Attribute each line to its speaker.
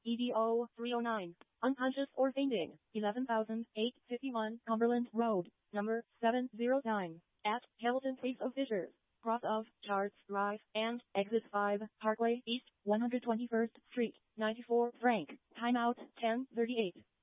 Speaker 1: EDO 309. Unconscious or fainting. 11,851 Cumberland Road, number 709. At Hamilton Place of Fishers, cross of Charles Drive and exit 5 Parkway East, 121st Street, 94 Frank. Timeout 10:38.